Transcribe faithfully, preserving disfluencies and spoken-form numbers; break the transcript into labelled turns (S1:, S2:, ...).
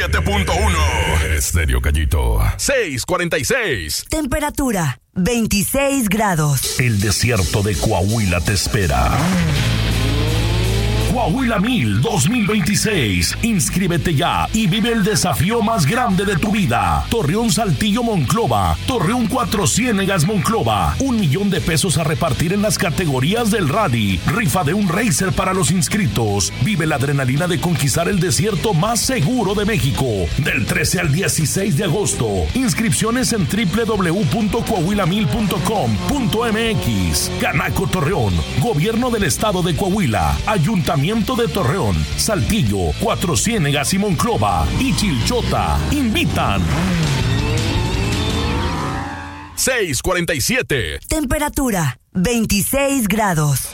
S1: siete punto uno. Estéreo Callito. seis cuarenta y seis.
S2: Temperatura veintiséis grados.
S3: El desierto de Coahuila te espera. Coahuila Mil dos mil veintiséis. Inscríbete ya y vive el desafío más grande de tu vida. Torreón Saltillo Monclova. Torreón Cuatro Ciénegas Monclova. Un millón de pesos a repartir en las categorías del rally. Rifa de un racer para los inscritos. Vive la adrenalina de conquistar el desierto más seguro de México. Del trece al dieciséis de agosto. Inscripciones en doble u doble u doble u punto coahuila mil punto com punto m x. Canaco Torreón. Gobierno del Estado de Coahuila. Ayuntamiento de Torreón, Saltillo, Cuatro Ciénegas y Monclova y Chilchota invitan.
S1: seis cuarenta y siete.
S2: Temperatura veintiséis grados.